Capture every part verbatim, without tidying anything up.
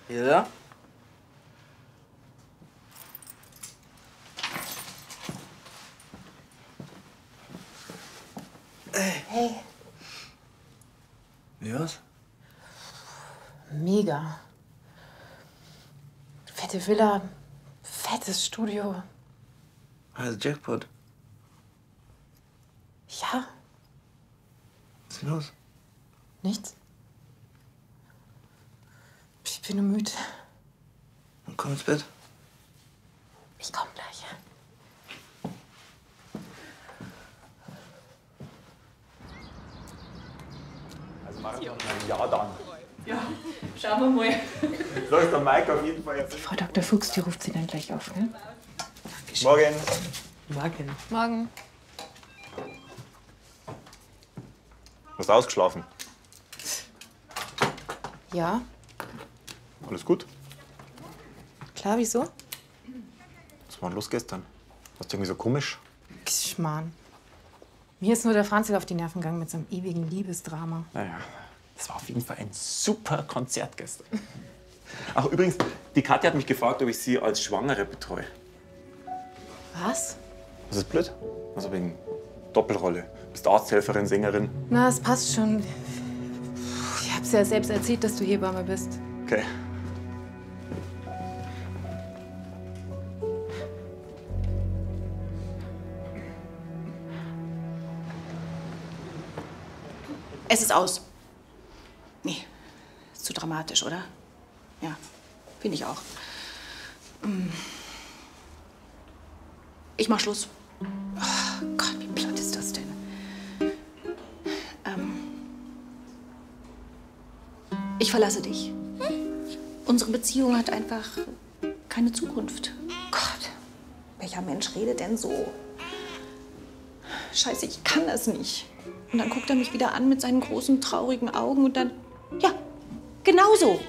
Ja? Hey. Wie war's? Mega. Fette Villa, fettes Studio. Also Jackpot. Ja. Was ist denn los? Nichts. Ich bin nur müde. Dann komm ins Bett. Ich komm gleich. Also Marathon, ja dann. Ja, schauen wir mal. Läuft der Mike auf jeden Fall jetzt. Die Frau Doktor Fuchs, die ruft Sie dann gleich auf, ne? Morgen. Morgen. Morgen. Hast du ausgeschlafen? Ja, Alles gut? klar, wieso? Was war denn los gestern? Warst du irgendwie so komisch? Schmarrn. Mir ist nur der Franzl auf die Nerven gegangen mit seinem ewigen Liebesdrama. Naja, das war auf jeden Fall ein super Konzert gestern. Ach, übrigens, die Katja hat mich gefragt, ob ich sie als Schwangere betreue. Was? Das ist blöd. Also wegen Doppelrolle. Bist Arzthelferin, Sängerin. Na, es passt schon. Ich hab's ja selbst erzählt, dass du Hebamme bist. Okay. Es ist aus. Nee, ist zu dramatisch, oder? Ja, finde ich auch. Mm. Ich mach Schluss. Oh Gott, wie platt ist das denn? Ähm, ich verlasse dich. Unsere Beziehung hat einfach keine Zukunft. Gott, welcher Mensch redet denn so? Scheiße, ich kann das nicht. Und dann guckt er mich wieder an mit seinen großen, traurigen Augen und dann, ja, genau so.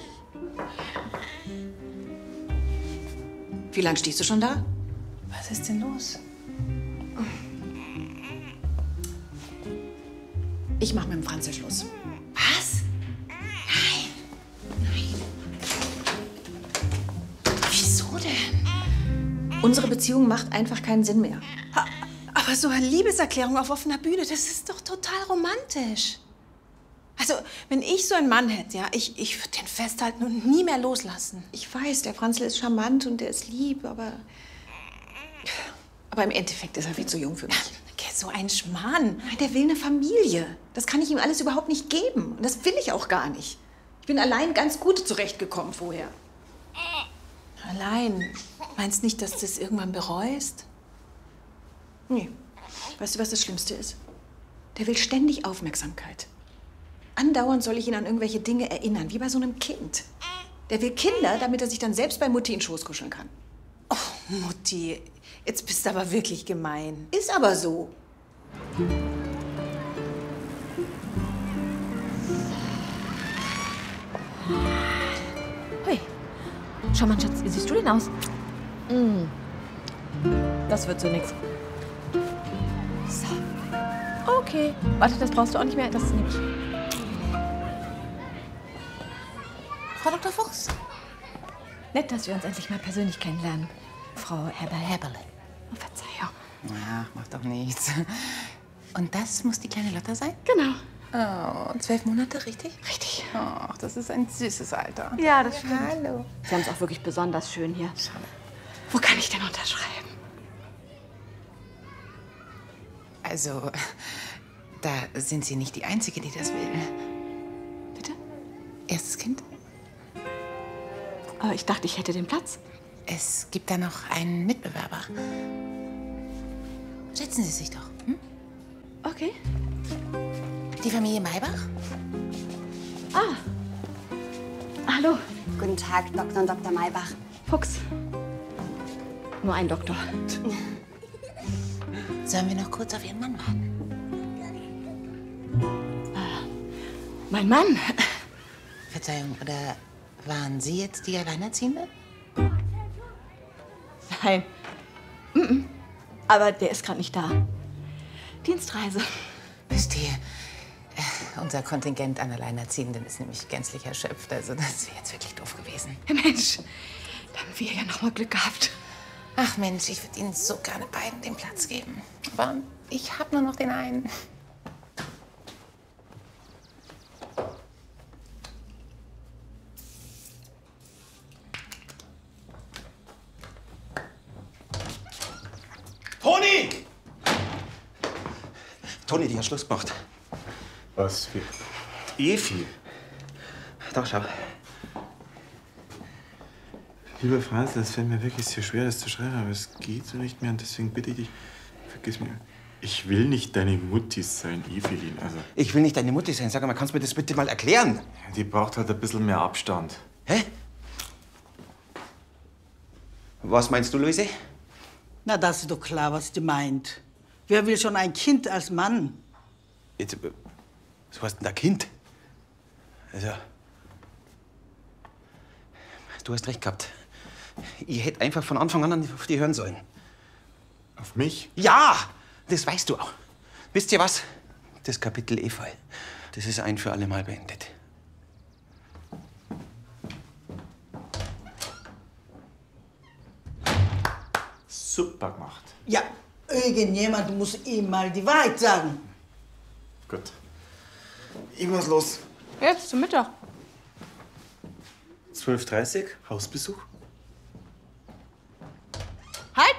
Wie lange stehst du schon da? Was ist denn los? Ich mach mit dem Franzl Schluss. Was? Nein. Nein. Wieso denn? Unsere Beziehung macht einfach keinen Sinn mehr. Aber so eine Liebeserklärung auf offener Bühne, das ist doch total romantisch. Also, wenn ich so einen Mann hätte, ja, ich, ich würde den festhalten und nie mehr loslassen. Ich weiß, der Franzl ist charmant und der ist lieb, aber... Aber im Endeffekt ist er viel zu jung für mich. Okay, so ein Schmarrn. Nein, der will eine Familie. Das kann ich ihm alles überhaupt nicht geben. Und das will ich auch gar nicht. Ich bin allein ganz gut zurechtgekommen vorher. Allein. Meinst nicht, dass du es irgendwann bereust? Nee. Weißt du, was das Schlimmste ist? Der will ständig Aufmerksamkeit. Andauernd soll ich ihn an irgendwelche Dinge erinnern, wie bei so einem Kind. Der will Kinder, damit er sich dann selbst bei Mutti in den Schoß kuscheln kann. Oh, Mutti, jetzt bist du aber wirklich gemein. Ist aber so. Hui. Schau mal, Schatz, wie siehst du denn aus? Mm. Das wird so nix. So. Okay. Warte, das brauchst du auch nicht mehr. Das nehme ich. Frau Doktor Fuchs. Nett, dass wir uns endlich mal persönlich kennenlernen. Frau Heberle. Oh, Verzeihung. Ja, macht doch nichts. Und das muss die kleine Lotta sein? Genau. Oh, zwölf Monate, richtig? Richtig. Ach, das ist ein süßes Alter. Ja, das stimmt. Hallo. Sie haben es auch wirklich besonders schön hier. Wo kann ich denn unterschreiben? Also, da sind Sie nicht die Einzige, die das will. Bitte? Erstes Kind? Aber ich dachte, ich hätte den Platz. Es gibt da noch einen Mitbewerber. Setzen Sie sich doch. Hm? Okay. Die Familie Maybach? Ah. Hallo. Guten Tag, Doktor und Doktor Maybach. Fuchs. Nur ein Doktor. Sollen wir noch kurz auf Ihren Mann warten? Mein Mann? Verzeihung, oder waren Sie jetzt die Alleinerziehende? Nein. Mm -mm. Aber der ist gerade nicht da. Dienstreise. Wisst ihr, äh, unser Kontingent an Alleinerziehenden ist nämlich gänzlich erschöpft. Also das wäre jetzt wirklich doof gewesen. Ja, Mensch, dann haben wir ja noch mal Glück gehabt. Ach Mensch, ich würde Ihnen so gerne beiden den Platz geben. Aber ich habe nur noch den einen. Toni! Toni, die hat Schluss gemacht. Was für? Evi. Da, schau. Lieber Franz, es fällt mir wirklich sehr schwer, das zu schreiben, aber es geht so nicht mehr und deswegen bitte ich dich, vergiss mir. Ich will nicht deine Mutti sein, Evelyn. Also, Ich will nicht deine Mutti sein. Sag mal, kannst du mir das bitte mal erklären? die braucht halt ein bisschen mehr Abstand. Hä? Was meinst du, Luise? Na, das ist doch klar, was die meint. Wer will schon ein Kind als Mann? Jetzt, äh, was heißt denn da Kind? Also, du hast recht gehabt. Ich hätte einfach von Anfang an auf die hören sollen. Auf mich? Ja, das weißt du auch. Wisst ihr was? Das Kapitel Efeu, das ist ein für alle Mal beendet. Super gemacht. Ja, irgendjemand muss ihm mal die Wahrheit sagen. Gut. Ich muss los. Jetzt zum Mittag. zwölf Uhr dreißig, Hausbesuch. Halt!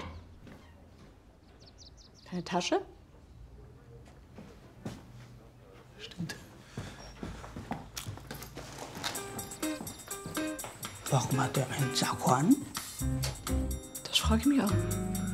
Deine Tasche? Stimmt. Warum hat er einen Sakko an? Das frage ich mich auch.